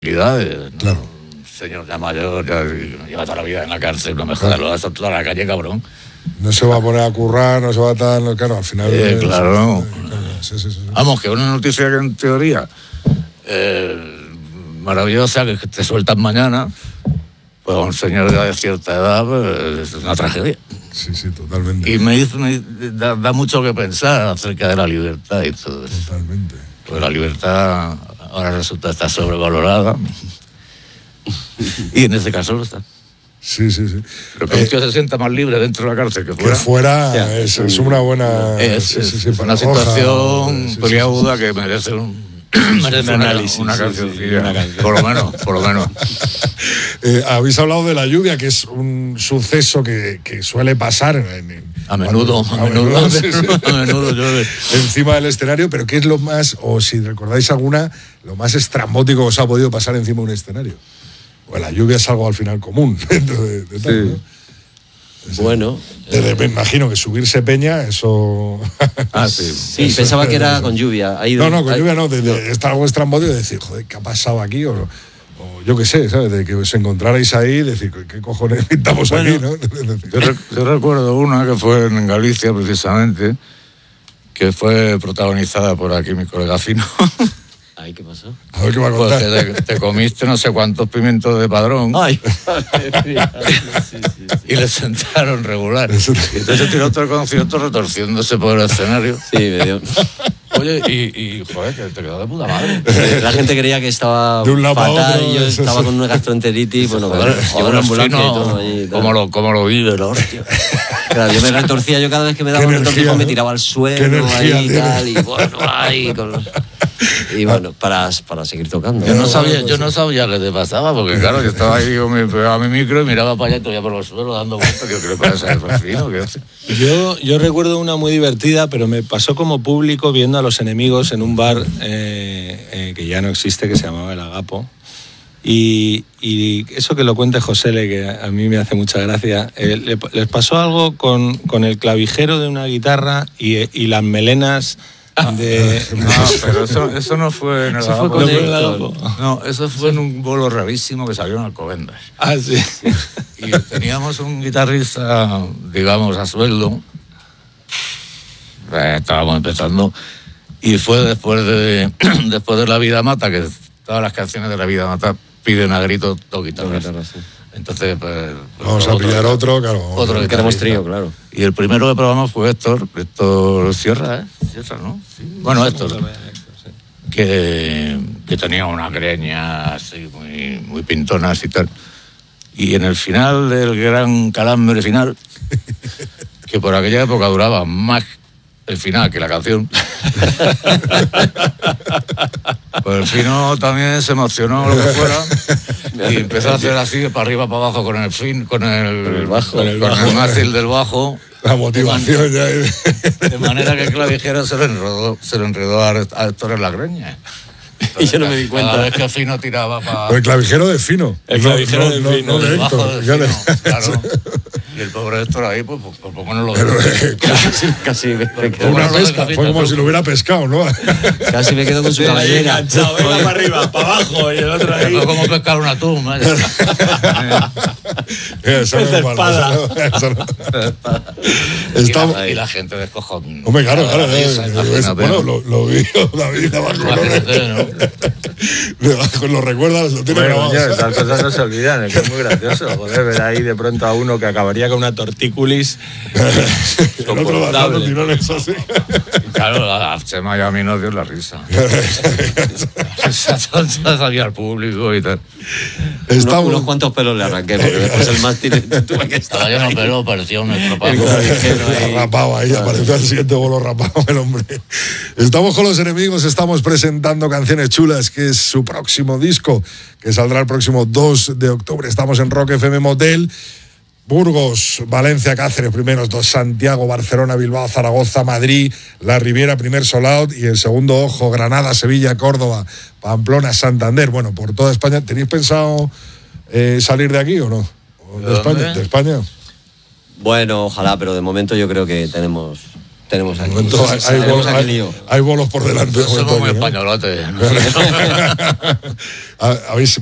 posibilidades, ¿no? Claro. Señor ya mayor, ya lleva toda la vida en la cárcel, no me jodas, lo vas a toda la calle, cabrón. No se va a poner a currar, no se va a tal, claro, al final... Claro. Sí. Vamos, que una noticia que en teoría maravillosa, que te sueltan mañana, pues a un señor ya de cierta edad, pues, es una tragedia. Sí, totalmente. Y me da mucho que pensar acerca de la libertad y todo eso. Totalmente. Pues la libertad ahora resulta estar sobrevalorada. Y en este caso lo está. Sí. Pero que un tío se sienta más libre dentro de la cárcel que fuera. Que fuera es una buena... Es una situación peliaguda que merece merece un análisis, una cancioncilla. Por lo menos. Habéis hablado de la lluvia, que es un suceso que suele pasar a menudo llueve encima del escenario, pero ¿qué es lo más, o si recordáis alguna, lo más estrambótico que os ha podido pasar encima de un escenario? Pues la lluvia es algo al final común dentro de tal, ¿no? Bueno, me imagino que subirse peña, eso... Sí, eso pensaba que era con lluvia. No, con lluvia no, está algo estrambótico de decir, joder, ¿qué ha pasado aquí? O yo qué sé, ¿sabes? De que os encontrarais ahí y decir, ¿qué cojones pintamos aquí? ¿No? Yo recuerdo una que fue en Galicia, precisamente, que fue protagonizada por aquí mi colega Fino. Ay, ¿qué pasó? A ver qué va a contar. Pues te comiste no sé cuántos pimientos de Padrón. Ay. Y le sentaron regular. Y entonces tiró otro concierto retorciéndose por el escenario. Sí, me dio. Oye, y joder, que te quedó de puta madre. La gente creía que estaba de un lado fatal, otro, y yo estaba con una gastroenteritis, bueno, llevo una ambulancia y todo allí. ¿Cómo lo vive, la hostia? Claro, yo me retorcía, yo cada vez que me daba un retorcijón me tiraba al suelo ahí y tal, y bueno, ahí con los... Y bueno, para seguir tocando. Yo no sabía qué te pasaba, porque claro, yo estaba ahí, pegaba mi micro y miraba para allá y todavía por los suelos dando vueltas. ¿Qué le pasa a Fino? ¿Qué hace? Yo recuerdo una muy divertida, pero me pasó como público viendo a Los Enemigos en un bar que ya no existe, que se llamaba El Agapo. Y eso que lo cuente Josele, que a mí me hace mucha gracia, les pasó algo con el clavijero de una guitarra y las melenas... No, pero eso no fue en el Agapo. No, eso fue en un bolo rarísimo que salió en Alcobendas. Ah, sí. Y teníamos un guitarrista, digamos, a sueldo. Estábamos empezando. Y fue después de La Vida Mata, que todas las canciones de La Vida Mata piden a gritos dos guitarras. Entonces, pues vamos a pillar otro, claro. Otro que queremos trío, claro. Y el primero que probamos fue Héctor Sierra, Sierra, ¿no? Sí. Bueno, Héctor, que tenía una greña así muy pintonas y tal. Y en el final del gran calambre final, que por aquella época duraba más el final que la canción, pues el Fino también se emocionó lo que fuera y empezó a hacer así para arriba para abajo con el mástil del bajo, la motivación ya. De manera que el clavijero se lo enredó a Héctor en la greña. Y yo no me di cuenta. Cada vez que Fino tiraba para... El clavijero de Fino. El clavijero de Fino. No de Héctor. Claro. Y el pobre Héctor ahí, pues por poco no lo... Casi me quedó una pesca. Fue como si lo hubiera pescado, ¿no? Casi me quedo con su cabellera. Venga para arriba, para abajo, y el otro ahí. Fue como pescar un atún, ¿eh? Eso no es malo. Y la gente descojonó. Hombre, claro. Bueno, lo vi David abajo. Lo recuerdas, lo tiene grabado. Esas cosas no se olvidan, es que es muy gracioso. Joder, ver ahí de pronto a uno que acabaría con una tortícolis. El otro dando tirones así. Claro, a Chema y a mí nos dio la risa. Esa tonta salía al público y tal. Unos cuantos pelos le arranqué, porque después el mástil tuve que estar. Estaba lleno de pelo, parecía un estropado. Rapado ahí, apareció el siguiente bolo rapado el hombre. Estamos con Los Enemigos, estamos presentando Canciones Chulas, que es su próximo disco, que saldrá el próximo 2 de octubre. Estamos en Rock FM Motel. Burgos, Valencia, Cáceres, primeros 2, Santiago, Barcelona, Bilbao, Zaragoza, Madrid, La Riviera, primer sold out, y el segundo, ojo, Granada, Sevilla, Córdoba, Pamplona, Santander. Bueno, por toda España. ¿Tenéis pensado salir de aquí o no? ¿De España? ¿De España? Bueno, ojalá, pero de momento yo creo que tenemos tenemos aquí. Hay bolos por delante. Somos muy españolotes. ¿Habéis